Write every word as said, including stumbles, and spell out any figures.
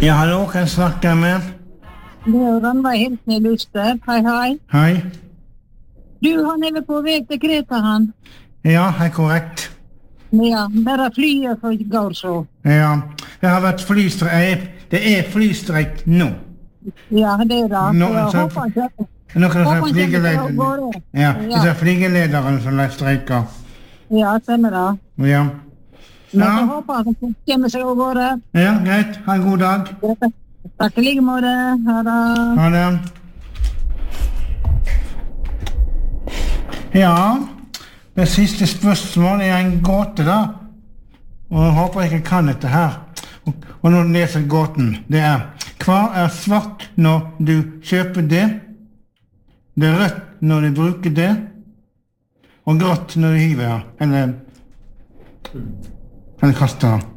Ja, hallo, kan jeg snakke med? Det er Rannveig Hilsen i Luster. Hei, hei. Hei. Du, han er vel på vei til Kreta, han? Ja, det er korrekt. Ja, bare flyet for går så. Ja, det har vært flystreik. Det er flystreik nå. Ja, det er det. Nå, Jeg så- håper ikke. Noen som Håper er ikke det går flygeledere. går. Ja, Ja. det er flygelederen som er streiker. Ja, stemmer det. Ja. Men jeg Ja, håper at det kommer seg av gårde. ja, greit. Ha en god dag. Takk i like måte. Ha det. Ha det. Ja, det siste spørsmål er en gåte da. Og jeg håper jeg ikke kan dette her. Og, og nå leser jeg gåten. Det er, hva er svart når du kjøper det? Det er rødt når du bruker det. Og grått når du hiver, eller, eller kaster.